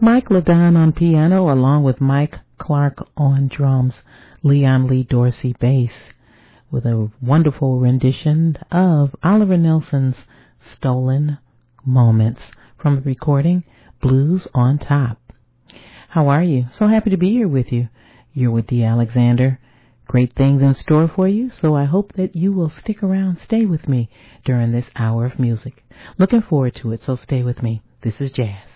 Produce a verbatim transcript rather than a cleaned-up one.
Mike Ladon on piano, along with Mike Clark on drums, Leon Lee Dorsey bass, with a wonderful rendition of Oliver Nelson's Stolen Moments from the recording Blues on Top. How are you? So happy to be here with you. You're with Dee Alexander. Great things in store for you, so I hope that you will stick around, stay with me during this hour of music. Looking forward to it, so stay with me. This is Jazz.